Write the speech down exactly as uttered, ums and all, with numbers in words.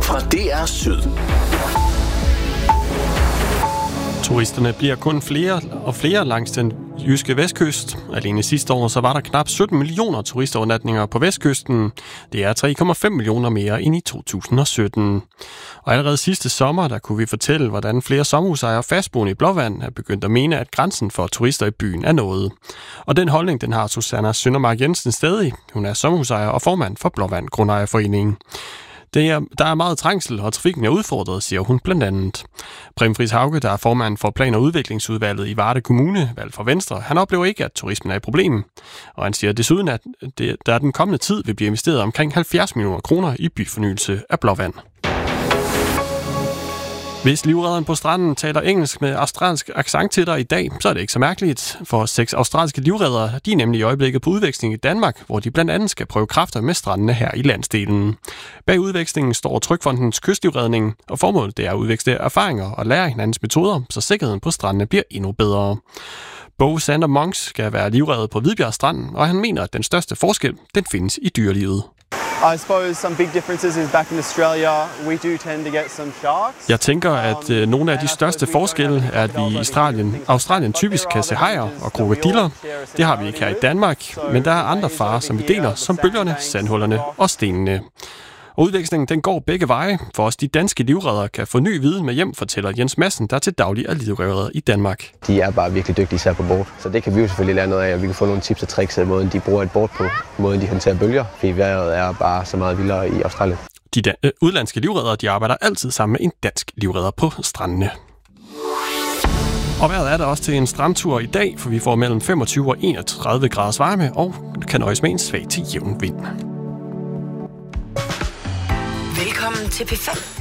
fra D R Syd. Turisterne bliver kun flere og flere langs den jyske vestkyst. Alene sidste år så var der knap sytten millioner turistovernatninger på vestkysten. Det er tre komma fem millioner mere end i to tusind og sytten. Og allerede sidste sommer, der kunne vi fortælle, hvordan flere sommerhusejere fastboende i Blåvand er begyndt at mene, at grænsen for turister i byen er nået. Og den holdning, den har Susanna Søndermark Jensen stadig. Hun er sommerhusejer og formand for Blåvand Grundejerforening. Det er, der er meget trængsel, og trafikken er udfordret, siger hun blandt andet. Preben Friis Hauge, der er formand for Plan- og Udviklingsudvalget i Varde Kommune, valgt for Venstre, han oplever ikke, at turismen er et problem. Og han siger desuden, at det, der den kommende tid vil blive investeret omkring halvfjerds millioner kroner i byfornyelse af Blåvand. Hvis livredderen på stranden taler engelsk med australsk accent til dig i dag, så er det ikke så mærkeligt. For seks australske livreddere, de er nemlig i øjeblikket på udveksling i Danmark, hvor de blandt andet skal prøve kræfter med strandene her i landsdelen. Bag udvekslingen står Trygfondens kystlivredning, og formålet det er at udveksle erfaringer og lære hinandens metoder, så sikkerheden på strandene bliver endnu bedre. Bo Sander Monks skal være livredder på Hvidbjerg Strand, og han mener, at den største forskel, den findes i dyrelivet. I suppose some big differences is back in Australia we do tend to get some sharks. Jeg tænker, at øh, nogle af de største forskelle er, at vi i Australien, Australien typisk kan se hajer og krokodiller. Det har vi ikke her i Danmark, men der er andre farer, som vi deler, som bølgerne, sandhullerne og stenene. Og udvekslingen den går begge veje, for os de danske livreddere kan få ny viden med hjem, fortæller Jens Madsen, der til daglig er livredder i Danmark. De er bare virkelig dygtige især på båd, så det kan vi jo selvfølgelig lære noget af, og vi kan få nogle tips og tricks af måden, de bruger et båd på, måden de håndterer bølger, fordi vejret er bare så meget vildere i Australien. De da- øh, udlandske livreddere, de arbejder altid sammen med en dansk livredder på strandene. Og vejret er der også til en strandtur i dag, for vi får mellem femogtyve og enogtredive graders varme, og kan nøjes med en svag til jævn vind. Velkommen til P fem.